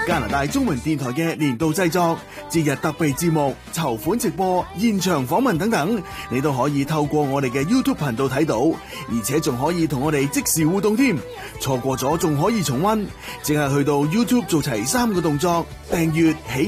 加拿大中文電台嘅年度製作、節日特備節目、籌款直播、現場訪問等等，你都可以透過我哋嘅 YouTube 頻道睇到，而且仲可以同我哋即時互動添。錯過咗仲可以重溫，淨係去到 YouTube 做齊3個動作：訂閱、喜